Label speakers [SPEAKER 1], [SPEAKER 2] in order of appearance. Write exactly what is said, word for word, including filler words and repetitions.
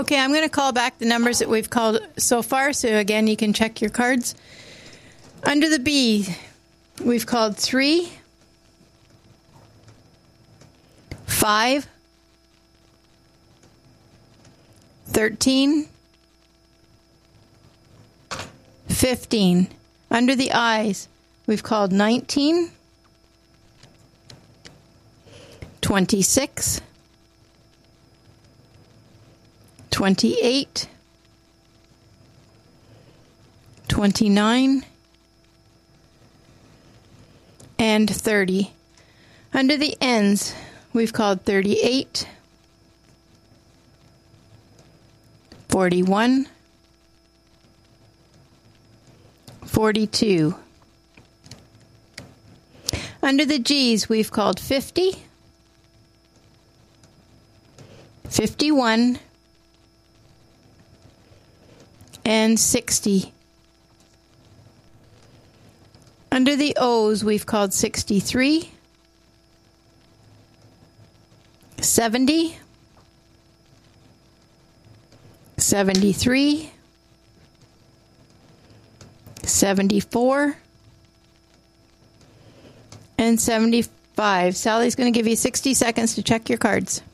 [SPEAKER 1] Okay, I'm going to call back the numbers that we've called so far. So again, you can check your cards. Under the B, we've called three, five, thirteen, fifteen. Under the I's, we've called nineteen, twenty-six, twenty-eight, twenty-nine, and thirty. Under the N's, we've called thirty-eight, forty-one, forty-two. Under the G's, we've called fifty, fifty-one, and sixty. Under the O's, we've called sixty-three, seventy, seventy-three, seventy-four, and seventy-five. Sally's going to give you sixty seconds to check your cards.